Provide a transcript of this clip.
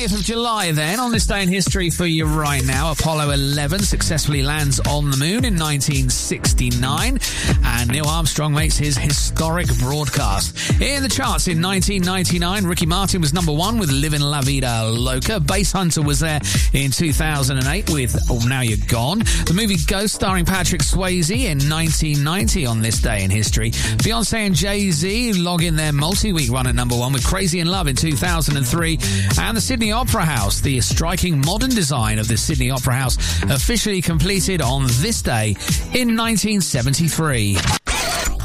20th of July then, on this day in history for you right now, Apollo 11 successfully lands on the moon in 1969, and Neil Armstrong makes his historic broadcast. In the charts in 1999, Ricky Martin was number one with Livin' La Vida Loca. Bass Hunter was there in 2008 with Oh Now You're Gone. The movie Ghost, starring Patrick Swayze, in 1990 on this day in history. Beyonce and Jay-Z log in their multi-week run at number one with Crazy in Love in 2003. And the Sydney Opera House, the striking modern design of the Sydney Opera House, officially completed on this day in 1973.